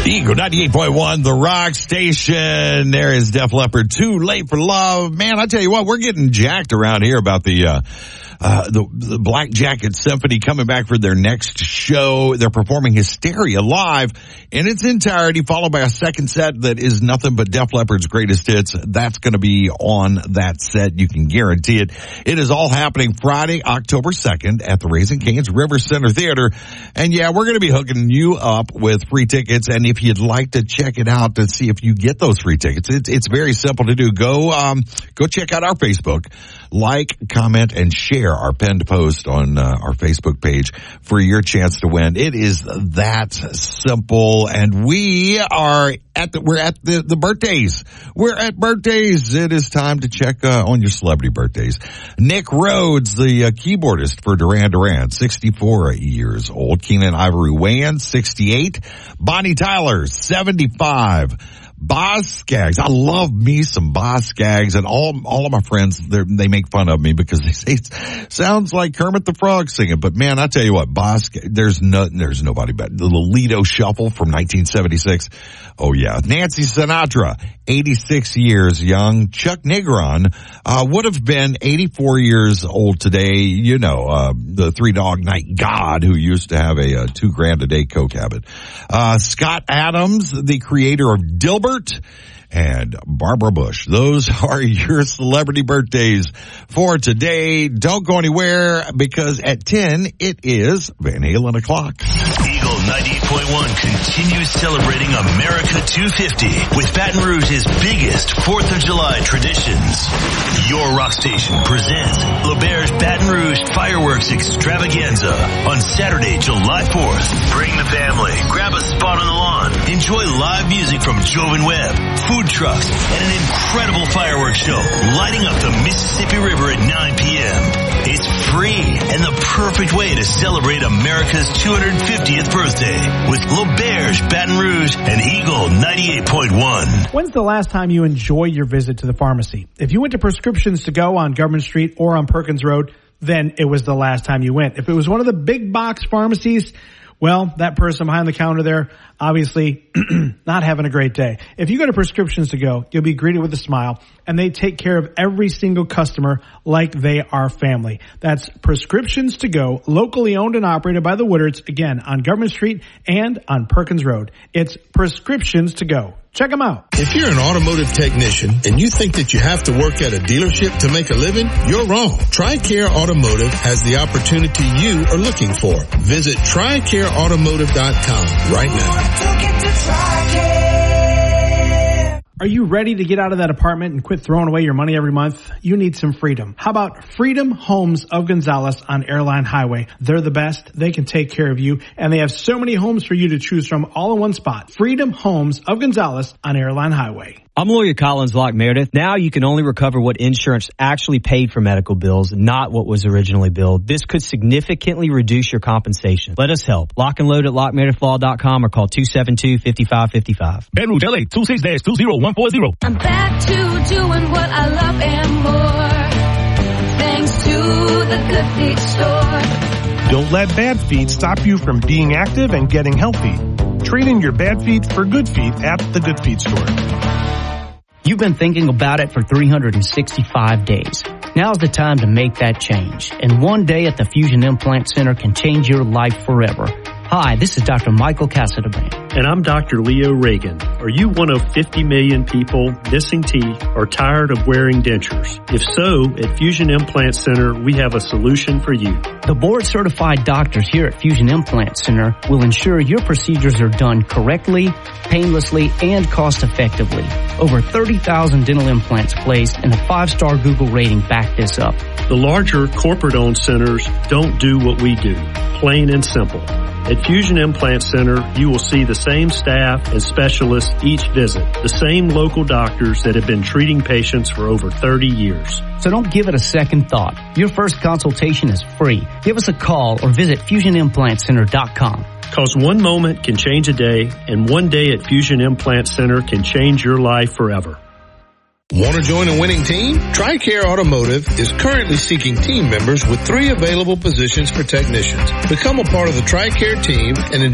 Eagle 98.1, the rock station. There is Def Leppard, Too Late for Love. Man, I tell you what, we're getting jacked around here about the Black Jacket Symphony coming back for their next show. They're performing Hysteria live in its entirety, followed by a second set that is nothing but Def Leppard's greatest hits. That's going to be on that set. You can guarantee it. It is all happening Friday, October 2nd at the Raising Cane's River Center Theater. And yeah, we're going to be hooking you up with free tickets. And if you'd like to check it out to see if you get those free tickets, it's very simple to do. Go check out our Facebook. Like, comment, and share our pinned post on our Facebook page for your chance to win. It is that simple, and we're at the birthdays. We're at birthdays. It is time to check on your celebrity birthdays. Nick Rhodes, the keyboardist for Duran Duran, 64 years old. Keenan Ivory Wayans, 68. Bonnie Tyler, 75. Boz Scaggs. I love me some Boz Scaggs, and all of my friends, they make fun of me because they say it sounds like Kermit the Frog singing. But man, I tell you what, Boz Scaggs, there's nobody better. The Lolito Shuffle from 1976. Oh yeah. Nancy Sinatra, 86 years young. Chuck Negron, would have been 84 years old today. You know, the Three Dog Night God who used to have a $2,000 a day coke habit. Scott Adams, the creator of Dilbert, and Barbara Bush. Those are your celebrity birthdays for today. Don't go anywhere because at 10 it is Van Halen o'clock. Eagle 98.1 continues celebrating America 250 with Baton Rouge's biggest 4th of July traditions. Your rock station presents L'Auberge Baton Rouge Fireworks Extravaganza on Saturday, July 4th. Bring the family, grab a spot on the lawn, enjoy live music from Jovan Webb, food trucks, and an incredible fireworks show lighting up the Mississippi River at 9 p.m. It's free and the perfect way to celebrate America's 250th birthday with L'Auberge Baton Rouge and Eagle 98.1. When's the last time you enjoyed your visit to the pharmacy? If you went to Prescriptions to Go on Government Street or on Perkins Road, then it was the last time you went. If it was one of the big box pharmacies, well, that person behind the counter there, obviously not having a great day. If you go to Prescriptions to Go, you'll be greeted with a smile, and they take care of every single customer like they are family. That's Prescriptions to Go, locally owned and operated by the Woodards, again, on Government Street and on Perkins Road. It's Prescriptions to Go. Check them out. If you're an automotive technician and you think that you have to work at a dealership to make a living, you're wrong. TRICARE Automotive has the opportunity you are looking for. Visit TRICAREautomotive.com right now. Are you ready to get out of that apartment and quit throwing away your money every month? You need some freedom. How about Freedom Homes of Gonzales on Airline Highway? They're the best. They can take care of you, and they have so many homes for you to choose from all in one spot. Freedom Homes of Gonzales on Airline Highway. I'm lawyer Collins Locke Meredith. Now you can only recover what insurance actually paid for medical bills, not what was originally billed. This could significantly reduce your compensation. Let us help. Lock and load at LockMeredithLaw.com or call 272-5555. Ben Rouge, LA, 26-20140. I'm back to doing what I love and more, thanks to the Good Feet store. Don't let bad feet stop you from being active and getting healthy. Trade in your bad feet for good feet at the Good Feet store. You've been thinking about it for 365 days. Now's the time to make that change. And one day at the Fusion Implant Center can change your life forever. Hi, this is Dr. Michael Casadaband. And I'm Dr. Leo Reagan. Are you one of 50 million people missing teeth or tired of wearing dentures? If so, at Fusion Implant Center, we have a solution for you. The board-certified doctors here at Fusion Implant Center will ensure your procedures are done correctly, painlessly, and cost-effectively. Over 30,000 dental implants placed, and a 5-star Google rating back this up. The larger corporate-owned centers don't do what we do, plain and simple. At Fusion Implant Center, you will see the same staff and specialists each visit, the same local doctors that have been treating patients for over 30 years. So don't give it a second thought. Your first consultation is free. Give us a call or visit FusionImplantCenter.com. Because one moment can change a day, and one day at Fusion Implant Center can change your life forever. Want to join a winning team? TRICARE Automotive is currently seeking team members with 3 available positions for technicians. Become a part of the TRICARE team and enjoy